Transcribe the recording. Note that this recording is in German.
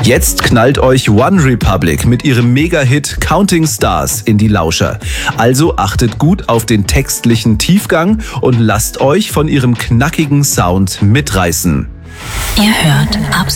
Jetzt knallt euch One Republic mit ihrem Mega-Hit Counting Stars in die Lauscher. Also achtet gut auf den textlichen Tiefgang und lasst euch von ihrem knackigen Sound mitreißen. Ihr hört Absolut